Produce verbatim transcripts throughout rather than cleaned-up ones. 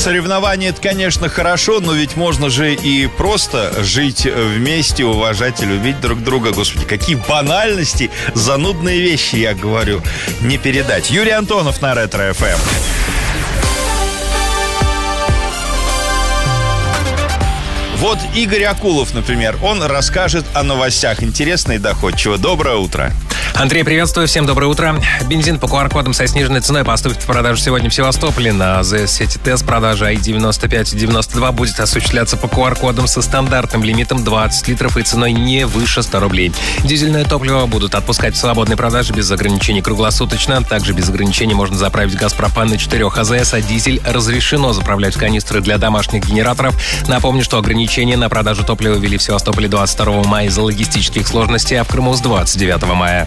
соревнования — это, конечно, хорошо, но ведь можно же и просто жить вместе, уважать и любить друг друга. Господи, какие банальности, занудные вещи, я говорю, не передать. Юрий Антонов на Ретро-эф эм. Вот Игорь Акулов, например, он расскажет о новостях. Интересно и доходчиво. Доброе утро. Андрей, приветствую. Всем доброе утро. Бензин по ку ар кодам со сниженной ценой поступит в продажу сегодня в Севастополе. На АЗС-сети ТЭС продажа ай девяносто пять и девяносто два будет осуществляться по ку ар кодам со стандартным лимитом двадцать литров и ценой не выше ста рублей. Дизельное топливо будут отпускать в свободной продаже без ограничений круглосуточно. Также без ограничений можно заправить газ пропан на четырех АЗС, а дизель разрешено заправлять в канистры для домашних генераторов. Напомню, что ограничения на продажу топлива ввели в Севастополе двадцать второго мая из-за логистических сложностей, а в Крыму с двадцать девятого мая.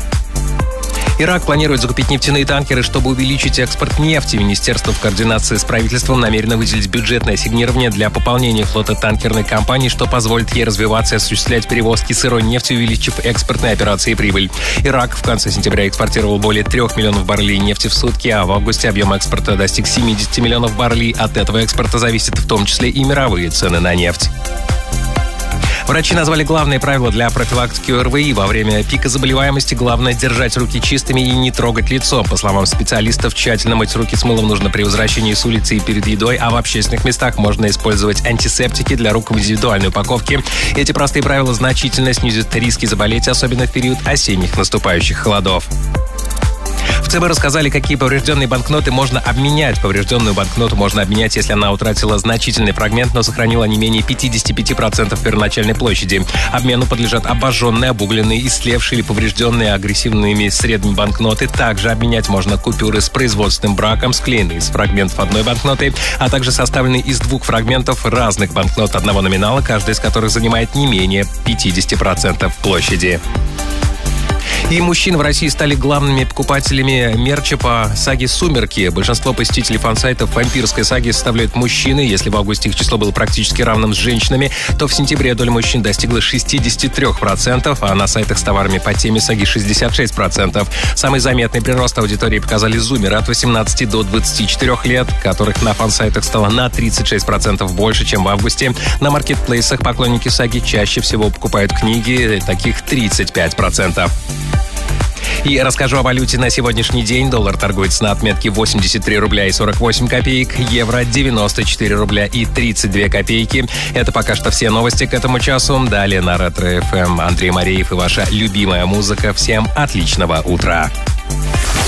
Ирак планирует закупить нефтяные танкеры, чтобы увеличить экспорт нефти. Министерство в координации с правительством намерено выделить бюджетное ассигнирование для пополнения флота танкерной компании, что позволит ей развиваться и осуществлять перевозки сырой нефти, увеличив экспортные операции и прибыль. Ирак в конце сентября экспортировал более трех миллионов баррелей нефти в сутки, а в августе объем экспорта достиг семидесяти миллионов баррелей. От этого экспорта зависят в том числе и мировые цены на нефть. Врачи назвали главные правила для профилактики о эр вэ и. Во время пика заболеваемости главное держать руки чистыми и не трогать лицо. По словам специалистов, тщательно мыть руки с мылом нужно при возвращении с улицы и перед едой, а в общественных местах можно использовать антисептики для рук в индивидуальной упаковке. Эти простые правила значительно снизят риски заболеть, особенно в период осенних наступающих холодов. В ЦБ рассказали, какие поврежденные банкноты можно обменять. Поврежденную банкноту можно обменять, если она утратила значительный фрагмент, но сохранила не менее пятьдесят пять процентов первоначальной площади. Обмену подлежат обожженные, обугленные, истлевшие или поврежденные агрессивными средними банкноты. Также обменять можно купюры с производственным браком, склеенные из фрагментов одной банкноты, а также составленные из двух фрагментов разных банкнот одного номинала, каждая из которых занимает не менее пятьдесят процентов площади. И мужчины в России стали главными покупателями мерча по саге «Сумерки». Большинство посетителей фан-сайтов вампирской саги составляют мужчины. Если в августе их число было практически равным с женщинами, то в сентябре доля мужчин достигла шестьдесят три процента, а на сайтах с товарами по теме саги шестьдесят шесть процентов. Самый заметный прирост аудитории показали зумеры от восемнадцати до двадцати четырёх лет, которых на фан-сайтах стало на тридцать шесть процентов больше, чем в августе. На маркетплейсах поклонники саги чаще всего покупают книги, таких тридцать пять процентов. И расскажу о валюте на сегодняшний день. Доллар торгуется на отметке восемьдесят три рубля и сорок восемь копеек, евро девяносто четыре рубля и тридцать две копейки. Это пока что все новости к этому часу. Далее на Ретро-эф эм Андрей Мареев и ваша любимая музыка. Всем отличного утра.